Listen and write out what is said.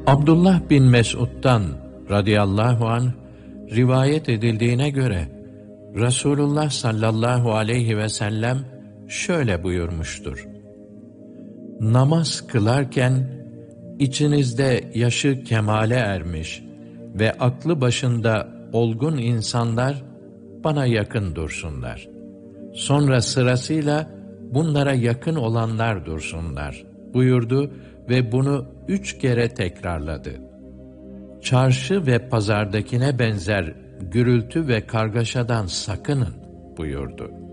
Abdullah bin Mes'ud'dan radıyallahu anh rivayet edildiğine göre Resulullah sallallahu aleyhi ve sellem şöyle buyurmuştur: Namaz kılarken içinizde yaşı kemale ermiş ve aklı başında olgun insanlar bana yakın dursunlar. Sonra sırasıyla bunlara yakın olanlar dursunlar buyurdu ve bunu 3 kere tekrarladı. Çarşı ve pazardakine benzer gürültü ve kargaşadan sakının buyurdu.